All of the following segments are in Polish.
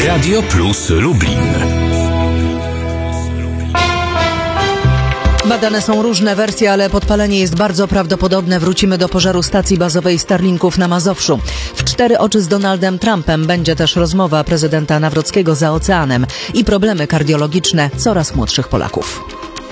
Radio Plus Lublin. Badane są różne wersje, ale podpalenie jest bardzo prawdopodobne. Wrócimy do pożaru stacji bazowej Starlinków na Mazowszu. W 4 oczy z Donaldem Trumpem będzie też rozmowa prezydenta Nawrockiego za oceanem i problemy kardiologiczne coraz młodszych Polaków.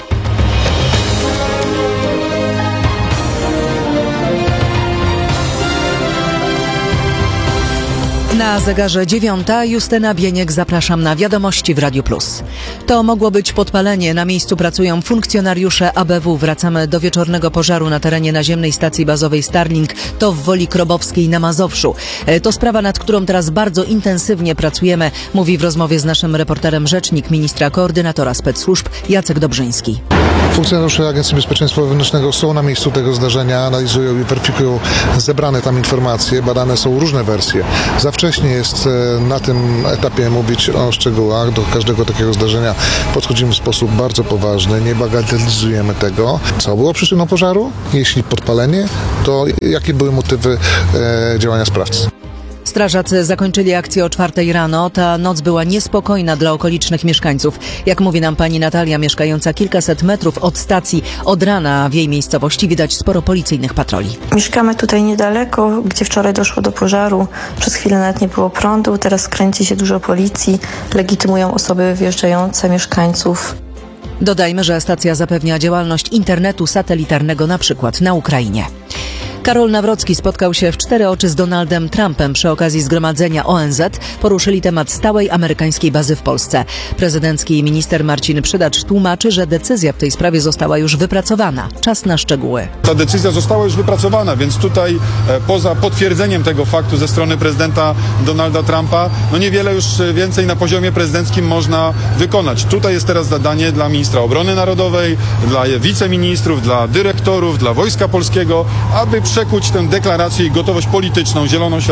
Na zegarze 9. Justyna Bieniek, zapraszam na wiadomości w Radiu Plus. To mogło być podpalenie. Na miejscu pracują funkcjonariusze ABW. Wracamy do wieczornego pożaru na terenie naziemnej stacji bazowej Starlink. To w Woli Krobowskiej na Mazowszu. To sprawa, nad którą teraz bardzo intensywnie pracujemy, mówi w rozmowie z naszym reporterem rzecznik ministra koordynatora spec-służb Jacek Dobrzyński. Funkcjonariusze Agencji Bezpieczeństwa Wewnętrznego są na miejscu tego zdarzenia, analizują i weryfikują zebrane tam informacje. Badane są różne wersje. Za wcześnie jest na tym etapie mówić o szczegółach. Do każdego takiego zdarzenia podchodzimy w sposób bardzo poważny, nie bagatelizujemy tego. Co było przyczyną pożaru? Jeśli podpalenie, to jakie były motywy działania sprawcy? Strażacy zakończyli akcję o 4 rano. Ta noc była niespokojna dla okolicznych mieszkańców. Jak mówi nam pani Natalia, mieszkająca kilkaset metrów od stacji, od rana w jej miejscowości widać sporo policyjnych patroli. Mieszkamy tutaj niedaleko, gdzie wczoraj doszło do pożaru. Przez chwilę nawet nie było prądu, teraz kręci się dużo policji, legitymują osoby wjeżdżające, mieszkańców. Dodajmy, że stacja zapewnia działalność internetu satelitarnego na przykład na Ukrainie. Karol Nawrocki spotkał się w 4 oczy z Donaldem Trumpem przy okazji zgromadzenia ONZ. Poruszyli temat stałej amerykańskiej bazy w Polsce. Prezydencki minister Marcin Przydacz tłumaczy, że decyzja w tej sprawie została już wypracowana. Czas na szczegóły. Ta decyzja została już wypracowana, więc tutaj poza potwierdzeniem tego faktu ze strony prezydenta Donalda Trumpa, niewiele już więcej na poziomie prezydenckim można wykonać. Tutaj jest teraz zadanie dla ministra obrony narodowej, dla wiceministrów, dla dyrektorów, dla Wojska Polskiego, aby przekuć tę deklarację i gotowość polityczną, zielone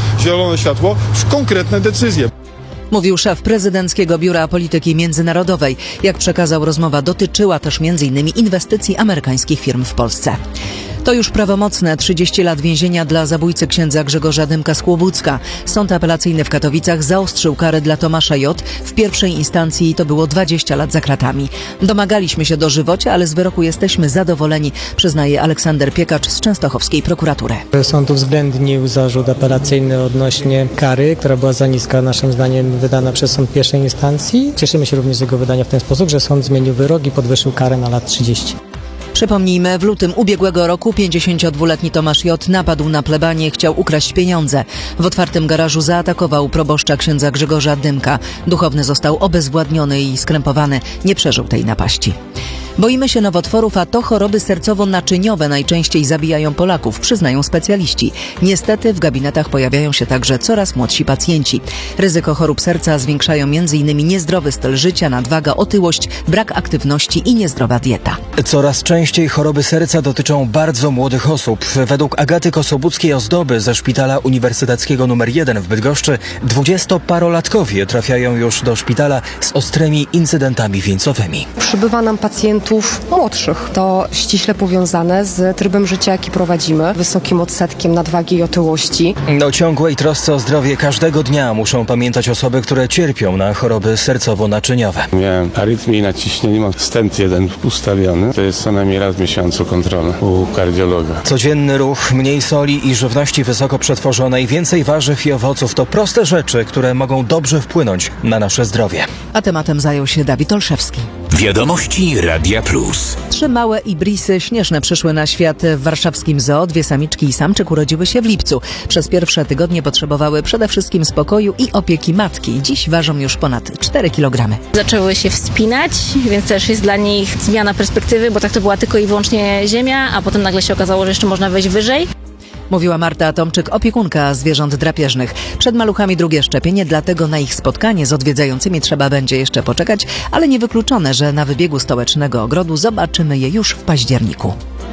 światło w konkretne decyzje. Mówił szef prezydenckiego Biura Polityki Międzynarodowej. Jak przekazał, rozmowa dotyczyła też m.in. inwestycji amerykańskich firm w Polsce. To już prawomocne 30 lat więzienia dla zabójcy księdza Grzegorza Dymka z Kłobucka. Sąd apelacyjny w Katowicach zaostrzył karę dla Tomasza J. W pierwszej instancji to było 20 lat za kratami. Domagaliśmy się dożywocia, ale z wyroku jesteśmy zadowoleni, przyznaje Aleksander Piekacz z częstochowskiej prokuratury. Sąd uwzględnił zarzut apelacyjny odnośnie kary, która była za niska naszym zdaniem wydana przez sąd pierwszej instancji. Cieszymy się również z jego wydania w ten sposób, że sąd zmienił wyrok i podwyższył karę na lat 30. Przypomnijmy, w lutym ubiegłego roku 52-letni Tomasz J. napadł na plebanię, chciał ukraść pieniądze. W otwartym garażu zaatakował proboszcza księdza Grzegorza Dymka. Duchowny został obezwładniony i skrępowany. Nie przeżył tej napaści. Boimy się nowotworów, a to choroby sercowo-naczyniowe najczęściej zabijają Polaków, przyznają specjaliści. Niestety w gabinetach pojawiają się także coraz młodsi pacjenci. Ryzyko chorób serca zwiększają m.in. niezdrowy styl życia, nadwaga, otyłość, brak aktywności i niezdrowa dieta. Coraz częściej choroby serca dotyczą bardzo młodych osób. Według Agaty Kosobuckiej-Ozdoby ze Szpitala Uniwersyteckiego nr 1 w Bydgoszczy 20-parolatkowie trafiają już do szpitala z ostrymi incydentami wieńcowymi. Przybywa nam pacjentów młodszych. To ściśle powiązane z trybem życia, jaki prowadzimy, wysokim odsetkiem nadwagi i otyłości. O ciągłej trosce o zdrowie każdego dnia muszą pamiętać osoby, które cierpią na choroby sercowo-naczyniowe. Miałem arytmię i naciśnienie, mam stent jeden ustawiony. To jest co najmniej raz w miesiącu kontrola u kardiologa. Codzienny ruch, mniej soli i żywności wysoko przetworzonej, więcej warzyw i owoców to proste rzeczy, które mogą dobrze wpłynąć na nasze zdrowie. A tematem zajął się Dawid Olszewski. Wiadomości Radia Plus. 3 małe ibrisy śnieżne przyszły na świat w warszawskim zoo. 2 samiczki i samczyk urodziły się w lipcu. Przez pierwsze tygodnie potrzebowały przede wszystkim spokoju i opieki matki. Dziś ważą już ponad 4 kg. Zaczęły się wspinać, więc też jest dla nich zmiana perspektywy, bo tak to była tylko i wyłącznie ziemia, a potem nagle się okazało, że jeszcze można wejść wyżej. Mówiła Marta Tomczyk, opiekunka zwierząt drapieżnych. Przed maluchami drugie szczepienie, dlatego na ich spotkanie z odwiedzającymi trzeba będzie jeszcze poczekać, ale niewykluczone, że na wybiegu stołecznego ogrodu zobaczymy je już w październiku.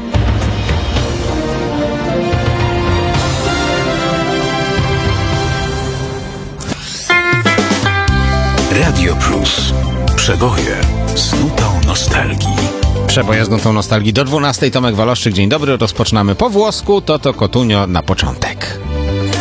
Radio Plus. Przeboje z nutą nostalgii. Przeboje z nutą nostalgii do 12. Tomek Waloszczyk, dzień dobry. Rozpoczynamy po włosku. To Kotunio na początek.